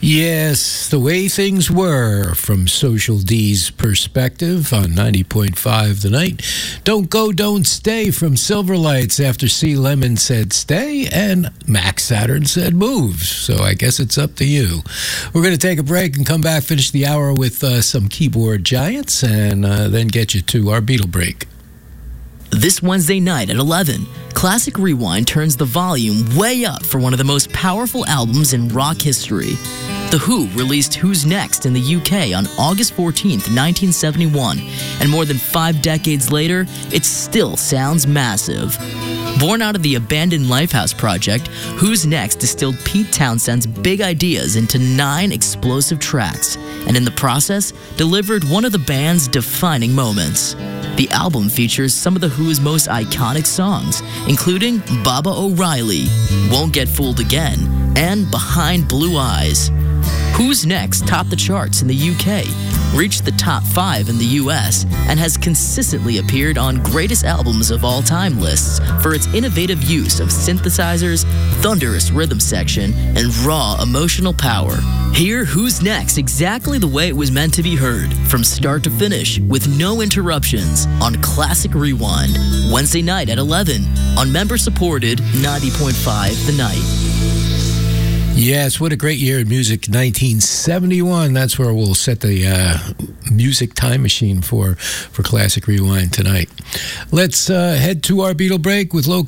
Yes, the way things were from Social D's perspective on 90.5 The Night. Don't Go, Don't Stay from Silverlights after C. Lemon said stay and Max Saturn said move. So I guess it's up to you. We're going to take a break and come back, finish the hour with some keyboard giants, and then get you to our Beatle break. This Wednesday night at 11, Classic Rewind turns the volume way up for one of the most powerful albums in rock history. The Who released Who's Next in the UK on August 14th, 1971, and more than 5 decades later, it still sounds massive. Born out of the abandoned Lifehouse project, Who's Next distilled Pete Townshend's big ideas into 9 explosive tracks, and in the process, delivered one of the band's defining moments. The album features some of The Who's most iconic songs, including Baba O'Reilly, Won't Get Fooled Again, and Behind Blue Eyes. Who's Next topped the charts in the UK, reached the top 5 in the US, and has consistently appeared on greatest albums of all time lists for its innovative use of synthesizers, thunderous rhythm section, and raw emotional power. Hear Who's Next exactly the way it was meant to be heard, from start to finish, with no interruptions, on Classic Rewind, Wednesday night at 11, on member-supported 90.5 The Night. Yes, what a great year in music, 1971. That's where we'll set the music time machine for Classic Rewind tonight. Let's head to our Beatle break with local